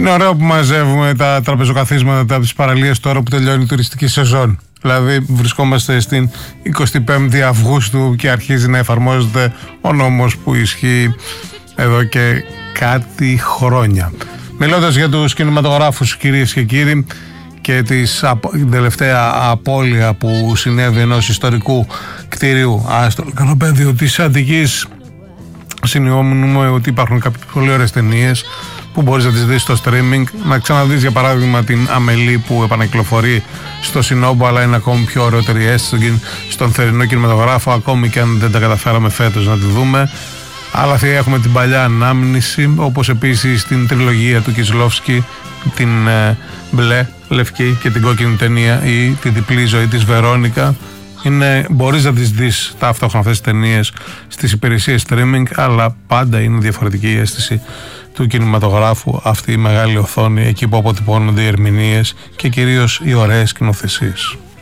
Είναι ωραίο που μαζεύουμε τα τραπεζοκαθίσματα από τις παραλίες τώρα που τελειώνει η τουριστική σεζόν. Δηλαδή βρισκόμαστε στην 25η Αυγούστου και αρχίζει να εφαρμόζεται ο νόμος που ισχύει εδώ και κάτι χρόνια. Μιλώντας για τους κινηματογράφους, κυρίες και κύριοι, και την τελευταία απώλεια που συνέβη ενός ιστορικού κτίριου στο Λεκανοπέδιο της Αττικής, σημειώνουμε ότι υπάρχουν κάποιες πολύ ωραίες ταινίες που μπορείς να τις δεις στο streaming. Να ξαναδείς για παράδειγμα την Αμελή που επανακυκλοφορεί στο Σινόμπο, αλλά είναι ακόμη πιο ωραιότερη αίσθηση στον θερινό κινηματογράφο, ακόμη και αν δεν τα καταφέραμε φέτος να τη δούμε. Αλλά θα έχουμε την παλιά ανάμνηση, όπως επίσης την τριλογία του Κισλόφσκι, την μπλε, λευκή και την κόκκινη ταινία, ή τη διπλή ζωή της Βερόνικα. Μπορείς να τις δεις ταυτόχρονα αυτές τις ταινίες στις υπηρεσίες streaming, αλλά πάντα είναι διαφορετική η αίσθηση του κινηματογράφου, αυτή η μεγάλη οθόνη, εκεί που αποτυπώνονται οι ερμηνείες και κυρίως οι ωραίες σκηνοθεσίες.